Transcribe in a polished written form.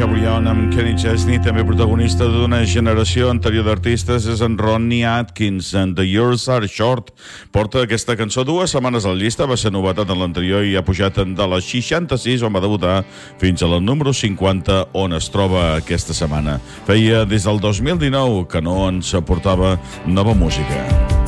Cabrion amb Kenny Chesney, també protagonista d'una generació anterior d'artistes, és en Ronnie Atkins, and The Years Are Short. Porta aquesta cançó 2 setmanes a la llista, va ser novetat en l'anterior i ha pujat de les 66, on va debutar, fins a la número 50, on es troba aquesta setmana. Feia des del 2019 que no ens portava nova música.